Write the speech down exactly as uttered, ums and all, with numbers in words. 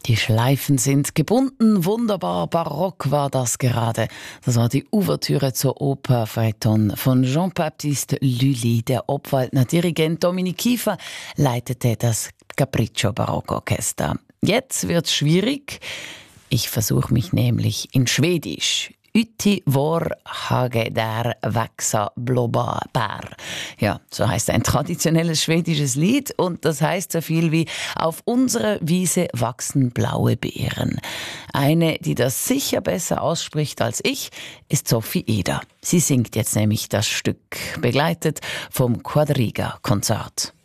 Die Schleifen sind gebunden, wunderbar barock war das gerade. Das war die Ouvertüre zur Oper Feuilleton von Jean-Baptiste Lully. Der Obwaldner Dirigent Dominik Kiefer leitete das Capriccio Barockorchester. Jetzt wird's schwierig. Ich versuche mich nämlich in Schwedisch. Uti vor hage der växa blåbär. Ja, so heißt ein traditionelles schwedisches Lied und das heißt so viel wie auf unserer Wiese wachsen blaue Beeren. Eine, die das sicher besser ausspricht als ich, ist Sophie Eder. Sie singt jetzt nämlich das Stück, begleitet vom Quadriga-Konzert.